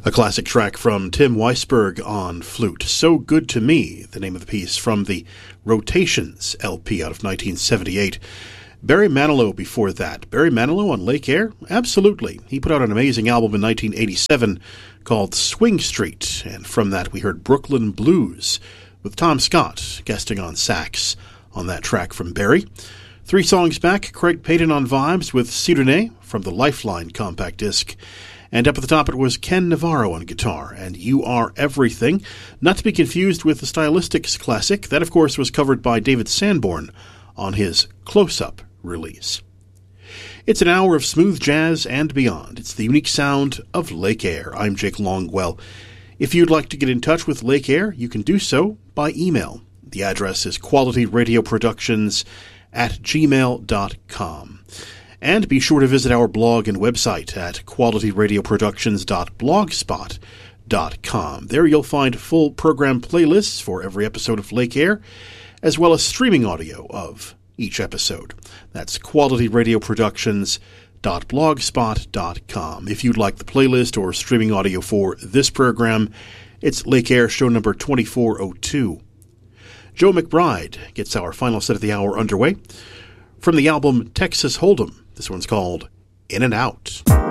A classic track from Tim Weisberg on flute. So Good to Me, the name of the piece from the Rotations LP out of 1978. Barry Manilow before that. Barry Manilow on Lake Air? Absolutely. He put out an amazing album in 1987 called Swing Street, and from that we heard Brooklyn Blues with Tom Scott guesting on sax on that track from Barry. 3 songs back, Craig Payton on vibes with Sidonie from the Lifeline compact disc. And up at the top it was Ken Navarro on guitar and You Are Everything, not to be confused with the Stylistics classic. That, of course, was covered by David Sanborn on his Close-Up release. It's an hour of smooth jazz and beyond. It's the unique sound of Lake Air. I'm Jake Longwell. If you'd like to get in touch with Lake Air, you can do so by email. The address is qualityradioproductions@gmail.com. And be sure to visit our blog and website at qualityradioproductions.blogspot.com. There you'll find full program playlists for every episode of Lake Air, as well as streaming audio of each episode. That's qualityradioproductions.blogspot.com. If you'd like the playlist or streaming audio for this program, it's Lake Air show number 2402. Joe McBride gets our final set of the hour underway. From the album Texas Hold'em, this one's called In and Out.